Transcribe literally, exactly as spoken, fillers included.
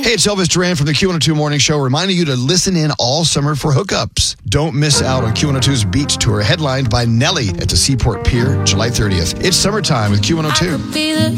Hey, it's Elvis Duran from the Q one oh two Morning Show, reminding you to listen in all summer for hookups. Don't miss out on Q one oh two's Beach Tour, headlined by Nelly at the Seaport Pier, July thirtieth. It's summertime with Q one oh two.